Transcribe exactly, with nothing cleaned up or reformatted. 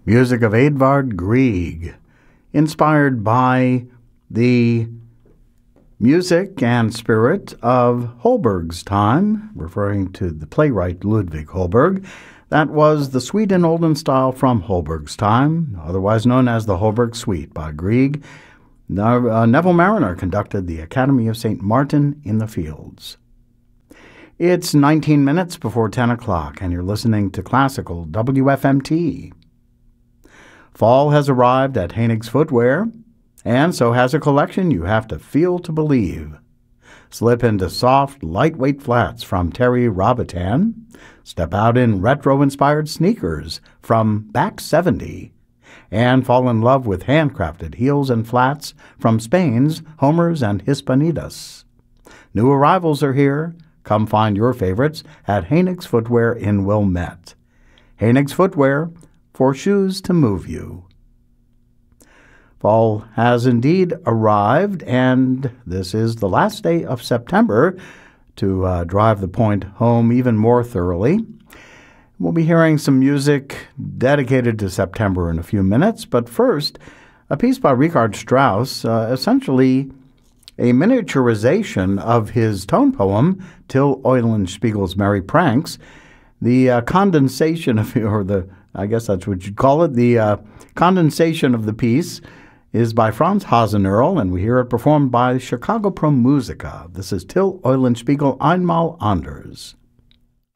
Music of Edvard Grieg, inspired by the music and spirit of Holberg's time, referring to the playwright Ludwig Holberg. That was the Suite in Olden Style from Holberg's time, otherwise known as the Holberg Suite by Grieg. Now, uh, Neville Marriner conducted the Academy of Saint Martin in the Fields. It's nineteen minutes before ten o'clock, and you're listening to Classical W F M T. Fall has arrived at Haenig's Footwear, and so has a collection you have to feel to believe. Slip into soft, lightweight flats from Terry Robitan. Step out in retro-inspired sneakers from Back seventy. And fall in love with handcrafted heels and flats from Spain's Homers and Hispanidas. New arrivals are here. Come find your favorites at Haenig's Footwear in Wilmette. Haenig's Footwear, for shoes to move you. Fall has indeed arrived, and this is the last day of September to uh, drive the point home even more thoroughly. We'll be hearing some music dedicated to September in a few minutes, but first, a piece by Richard Strauss, uh, essentially a miniaturization of his tone poem, Till Eulenspiegel's Merry Pranks. The uh, condensation of, or the, I guess that's what you'd call it, the uh, condensation of the piece is by Franz Hasenerl, and we hear it performed by Chicago Pro Musica. This is Till Eulenspiegel einmal anders.